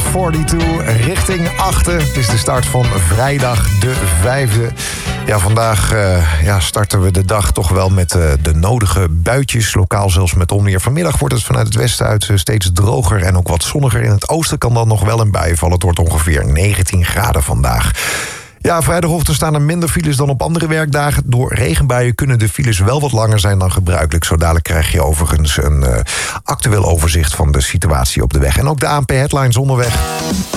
42 richting Achten. Het is de start van vrijdag de 5e. Ja, vandaag starten we de dag toch wel met de nodige buitjes. Lokaal zelfs met onweer. Vanmiddag wordt het vanuit het westen uit steeds droger en ook wat zonniger. In het oosten kan dan nog wel een bui vallen. Het wordt ongeveer 19 graden vandaag. Ja, vrijdagochtend staan er minder files dan op andere werkdagen. Door regenbuien kunnen de files wel wat langer zijn dan gebruikelijk. Zo dadelijk krijg je overigens een actueel overzicht van de situatie op de weg. En ook de ANP-headline Zonderweg.